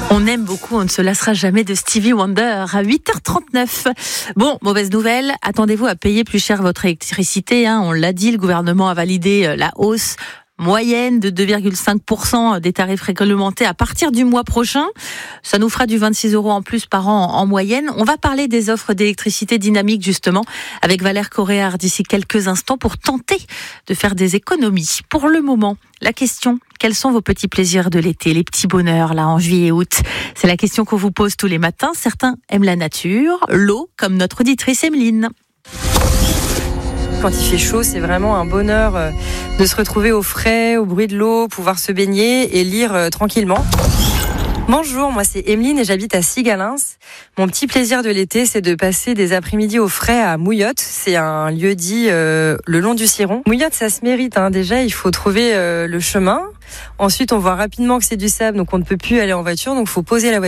On aime beaucoup, on ne se lassera jamais de Stevie Wonder à 8h39. Bon, mauvaise nouvelle, attendez-vous à payer plus cher votre électricité. On l'a dit, le gouvernement a validé la hausse moyenne de 2,5% des tarifs réglementés à partir du mois prochain. Ça nous fera du 26 € en plus par an en moyenne. On va parler des offres d'électricité dynamique justement avec Valère Coréard d'ici quelques instants pour tenter de faire des économies. Pour le moment, la question, quels sont vos petits plaisirs de l'été, les petits bonheurs là en juillet et août? C'est la question qu'on vous pose tous les matins. Certains aiment la nature, l'eau, comme notre auditrice Emeline. Quand il fait chaud, c'est vraiment un bonheur de se retrouver au frais, au bruit de l'eau, pouvoir se baigner et lire tranquillement. Bonjour, moi c'est Emeline et j'habite à Sigalins. Mon petit plaisir de l'été, c'est de passer des après-midi au frais à Mouillotte. C'est un lieu-dit le long du Ciron. Mouillotte, ça se mérite. Déjà, il faut trouver le chemin. Ensuite, on voit rapidement que c'est du sable, donc on ne peut plus aller en voiture. Donc, il faut poser la voiture.